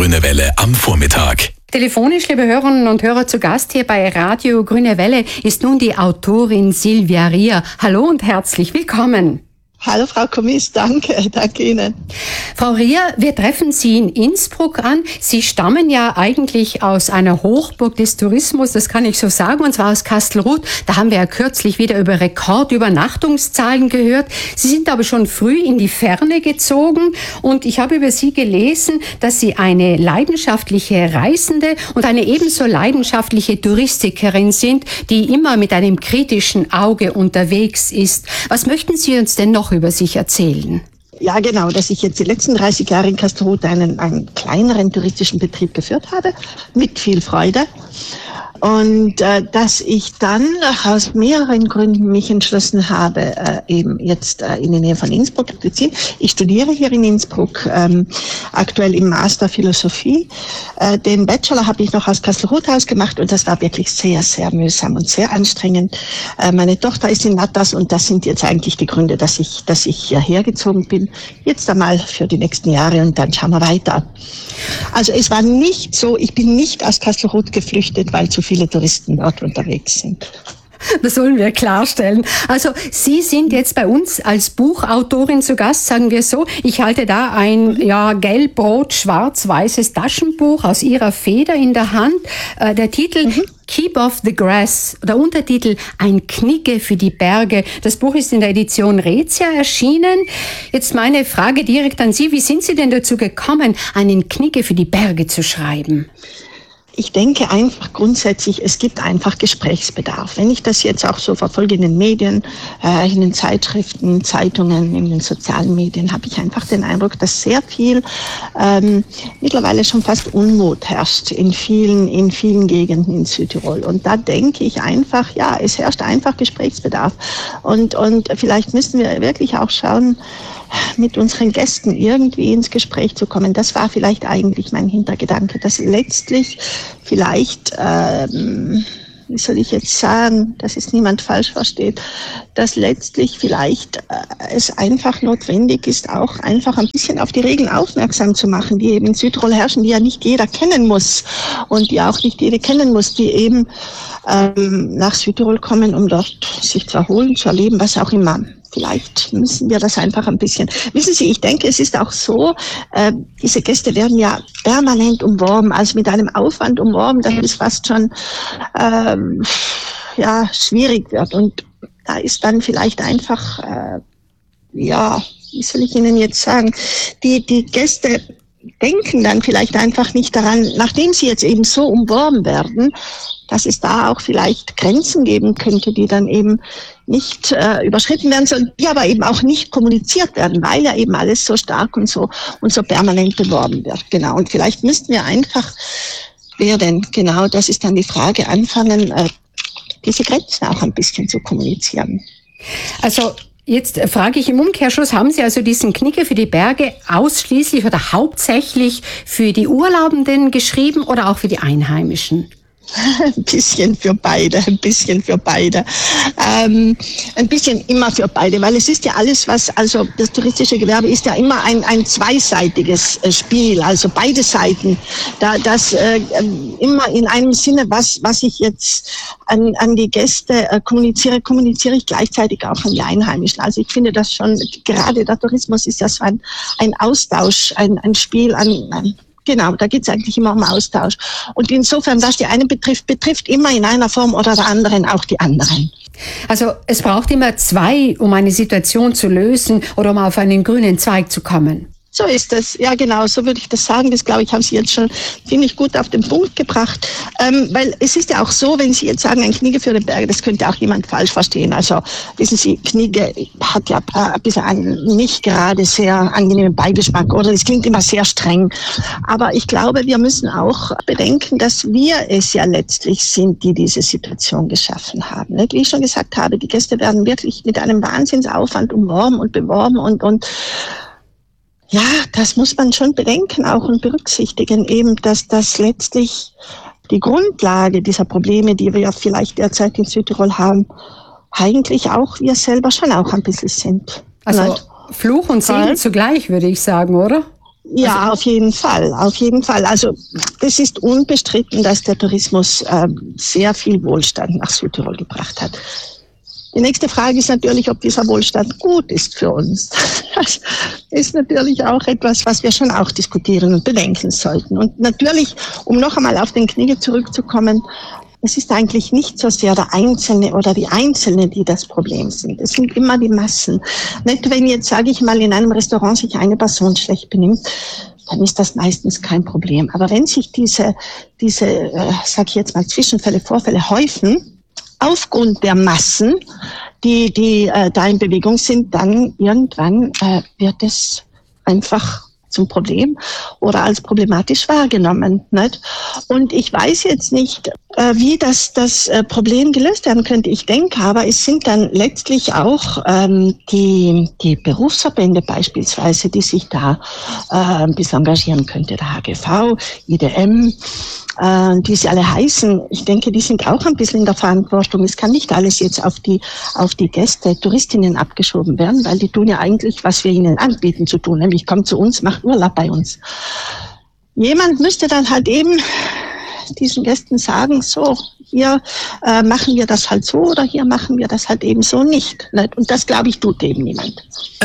Grüne Welle am Vormittag. Telefonisch, liebe Hörerinnen und Hörer, zu Gast hier bei Radio Grüne Welle ist nun die Autorin Silvia Rier. Hallo und herzlich willkommen. Hallo Frau Kommis, danke Ihnen. Frau Rier, wir treffen Sie in Innsbruck an. Sie stammen ja eigentlich aus einer Hochburg des Tourismus, das kann ich so sagen, und zwar aus Kastelruth. Da haben wir ja kürzlich wieder über Rekordübernachtungszahlen gehört. Sie sind aber schon früh in die Ferne gezogen und ich habe über Sie gelesen, dass Sie eine leidenschaftliche Reisende und eine ebenso leidenschaftliche Touristikerin sind, die immer mit einem kritischen Auge unterwegs ist. Was möchten Sie uns denn noch über sich erzählen? Ja, genau, dass ich jetzt die letzten 30 Jahre in Kastelruth einen kleineren touristischen Betrieb geführt habe, mit viel Freude. Und dass ich dann aus mehreren Gründen mich entschlossen habe, eben jetzt in die Nähe von Innsbruck zu ziehen. Ich studiere hier in Innsbruck, aktuell im Master Philosophie. Den Bachelor habe ich noch aus Kastelruth aus gemacht und das war wirklich sehr, sehr mühsam und sehr anstrengend. Meine Tochter ist in Natas und das sind jetzt eigentlich die Gründe, dass ich hierher gezogen bin. Jetzt einmal für die nächsten Jahre und dann schauen wir weiter. Also es war nicht so, ich bin nicht aus Kastelruth geflüchtet, weil zu viele Touristen dort unterwegs sind. Das sollen wir klarstellen. Also Sie sind jetzt bei uns als Buchautorin zu Gast, sagen wir so. Ich halte da ein gelb-rot-schwarz-weißes Taschenbuch aus Ihrer Feder in der Hand. Der Titel Keep Off the Grass, der Untertitel Ein Knigge für die Berge. Das Buch ist in der Edition Raetia erschienen. Jetzt meine Frage direkt an Sie. Wie sind Sie denn dazu gekommen, einen Knigge für die Berge zu schreiben? Ich denke einfach grundsätzlich, es gibt einfach Gesprächsbedarf. Wenn ich das jetzt auch so verfolge in den Medien, in den Zeitschriften, Zeitungen, in den sozialen Medien, habe ich einfach den Eindruck, dass sehr viel mittlerweile schon fast Unmut herrscht in vielen Gegenden in Südtirol. Und da denke ich einfach, ja, es herrscht einfach Gesprächsbedarf. Und vielleicht müssen wir wirklich auch schauen, mit unseren Gästen irgendwie ins Gespräch zu kommen. Das war vielleicht eigentlich mein Hintergedanke, dass letztlich vielleicht, wie soll ich jetzt sagen, dass es niemand falsch versteht, dass letztlich vielleicht es einfach notwendig ist, auch einfach ein bisschen auf die Regeln aufmerksam zu machen, die eben in Südtirol herrschen, die ja nicht jeder kennen muss und die auch nicht jede kennen muss, die eben nach Südtirol kommen, um dort sich zu erholen, zu erleben, was auch immer. Vielleicht müssen wir das einfach ein bisschen. Wissen Sie, ich denke, es ist auch so, diese Gäste werden ja permanent umworben, also mit einem Aufwand umworben, dass es fast schon schwierig wird. Und da ist dann vielleicht einfach, wie soll ich Ihnen jetzt sagen, die Gäste denken dann vielleicht einfach nicht daran, nachdem sie jetzt eben so umworben werden, dass es da auch vielleicht Grenzen geben könnte, die dann eben nicht überschritten werden sollen, die aber eben auch nicht kommuniziert werden, weil ja eben alles so stark und so permanent beworben wird. Genau. Und vielleicht müssten wir einfach, genau, das ist dann die Frage, anfangen, diese Grenzen auch ein bisschen zu kommunizieren. Also jetzt frage ich im Umkehrschluss, haben Sie also diesen Knigge für die Berge ausschließlich oder hauptsächlich für die Urlaubenden geschrieben oder auch für die Einheimischen? Ein bisschen für beide. Ein bisschen immer für beide, weil es ist ja alles, also das touristische Gewerbe ist ja immer ein zweiseitiges Spiel, also beide Seiten. Das immer in einem Sinne, was ich jetzt an die Gäste kommuniziere ich gleichzeitig auch an die Einheimischen. Also ich finde das schon, gerade der Tourismus ist ja so ein Austausch, ein Spiel Genau, da geht es eigentlich immer um Austausch. Und insofern, was die einen betrifft immer in einer Form oder der anderen auch die anderen. Also es braucht immer zwei, um eine Situation zu lösen oder um auf einen grünen Zweig zu kommen. So ist es. Ja, genau, so würde ich das sagen. Das, glaube ich, haben Sie jetzt schon ziemlich gut auf den Punkt gebracht. Weil es ist ja auch so, wenn Sie jetzt sagen, ein Knigge für den Berg, das könnte auch jemand falsch verstehen. Also, wissen Sie, Knigge hat ja ein bisschen einen nicht gerade sehr angenehmen Beigeschmack oder es klingt immer sehr streng. Aber ich glaube, wir müssen auch bedenken, dass wir es ja letztlich sind, die diese Situation geschaffen haben. Wie ich schon gesagt habe, die Gäste werden wirklich mit einem Wahnsinnsaufwand umworben und beworben und ja, das muss man schon bedenken auch und berücksichtigen, eben, dass das letztlich die Grundlage dieser Probleme, die wir ja vielleicht derzeit in Südtirol haben, eigentlich auch wir selber schon auch ein bisschen sind. Also Fluch und Segen zugleich, würde ich sagen, oder? Ja, auf jeden Fall, auf jeden Fall. Also es ist unbestritten, dass der Tourismus sehr viel Wohlstand nach Südtirol gebracht hat. Die nächste Frage ist natürlich, ob dieser Wohlstand gut ist für uns. Das ist natürlich auch etwas, was wir schon auch diskutieren und bedenken sollten. Und natürlich, um noch einmal auf den Knigge zurückzukommen, es ist eigentlich nicht so sehr der Einzelne oder die Einzelne, die das Problem sind. Es sind immer die Massen. Nicht, wenn jetzt, sage ich mal, in einem Restaurant sich eine Person schlecht benimmt, dann ist das meistens kein Problem. Aber wenn sich diese sage ich jetzt mal, Zwischenfälle, Vorfälle häufen, aufgrund der Massen, die da in Bewegung sind, dann irgendwann wird es einfach zum Problem oder als problematisch wahrgenommen. Nicht? Und ich weiß jetzt nicht, wie das Problem gelöst werden könnte. Ich denke aber, es sind dann letztlich auch die Berufsverbände beispielsweise, die sich da ein bisschen engagieren könnte. Der HGV, IDM, die sie alle heißen, ich denke, die sind auch ein bisschen in der Verantwortung. Es kann nicht alles jetzt auf die Gäste, Touristinnen abgeschoben werden, weil die tun ja eigentlich, was wir ihnen anbieten zu tun, nämlich kommt zu uns, macht Urlaub bei uns. Jemand müsste dann halt eben diesen Gästen sagen, so, hier machen wir das halt so oder hier machen wir das halt eben so nicht. Und das, glaube ich, tut eben niemand.